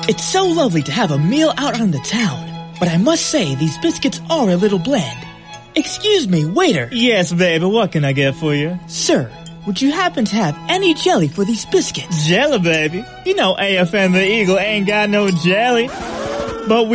It's so lovely to have a meal out on the town, but I must say these biscuits are a little bland. Excuse me, waiter. Yes, baby, what can I get for you? Sir, would you happen to have any jelly for these biscuits? Jelly, baby? You know AFN the Eagle ain't got no jelly. But